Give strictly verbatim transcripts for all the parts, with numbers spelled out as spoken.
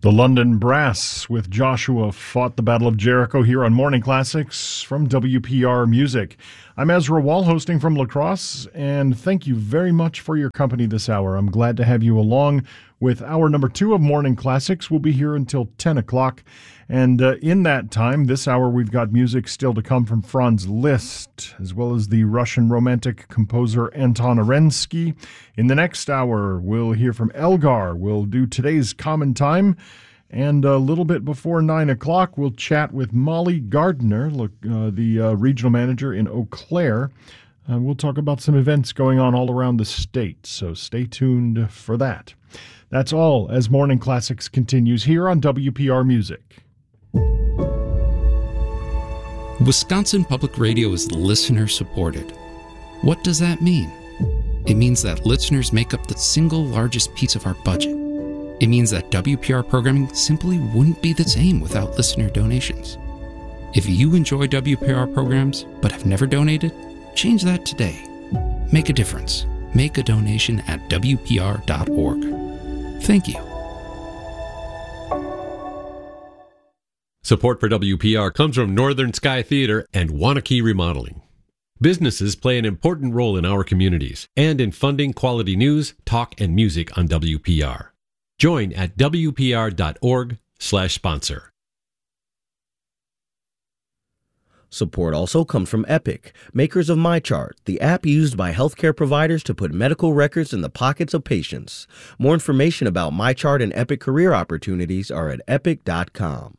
The London Brass with Joshua fought the Battle of Jericho here on Morning Classics from W P R Music. I'm Ezra Wall, hosting from La Crosse, and thank you very much for your company this hour. I'm glad to have you along with hour number two of Morning Classics. We'll be here until ten o'clock, and uh, in that time, this hour, we've got music still to come from Franz Liszt, as well as the Russian Romantic composer Anton Arensky. In the next hour, we'll hear from Elgar. We'll do today's Common Time. And a little bit before nine o'clock, we'll chat with Molly Gardner, look, uh, the uh, regional manager in Eau Claire. Uh, we'll talk about some events going on all around the state, so stay tuned for that. That's all as Morning Classics continues here on W P R Music. Wisconsin Public Radio is listener-supported. What does that mean? It means that listeners make up the single largest piece of our budget. It means that W P R programming simply wouldn't be the same without listener donations. If you enjoy W P R programs but have never donated, change that today. Make a difference. Make a donation at W P R dot org. Thank you. Support for W P R comes from Northern Sky Theater and Wanakee Remodeling. Businesses play an important role in our communities and in funding quality news, talk, and music on W P R. Join at W P R dot org slash sponsor. Support also comes from Epic, makers of MyChart, the app used by healthcare providers to put medical records in the pockets of patients. More information about MyChart and Epic career opportunities are at epic dot com.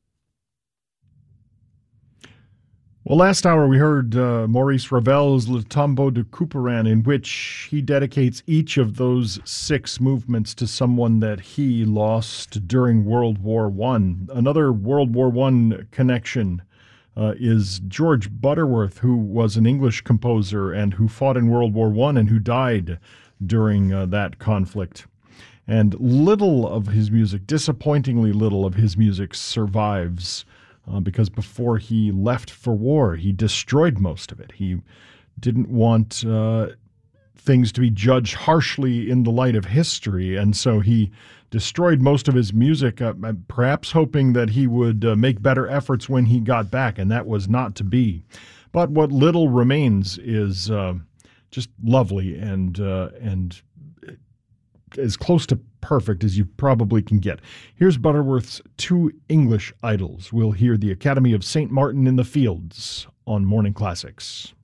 Well, last hour we heard uh, Maurice Ravel's Le Tombeau de Couperin, in which he dedicates each of those six movements to someone that he lost during World War One. Another World War One connection uh, is George Butterworth, who was an English composer and who fought in World War One and who died during uh, that conflict. And little of his music, disappointingly little of his music, survives. Uh, because before he left for war, he destroyed most of it. He didn't want uh, things to be judged harshly in the light of history, and so he destroyed most of his music, uh, perhaps hoping that he would uh, make better efforts when he got back, and that was not to be. But what little remains is uh, just lovely and uh, and as close to perfect as you probably can get. Here's Butterworth's Two English Idols. We'll hear the Academy of Saint Martin in the Fields on Morning Classics.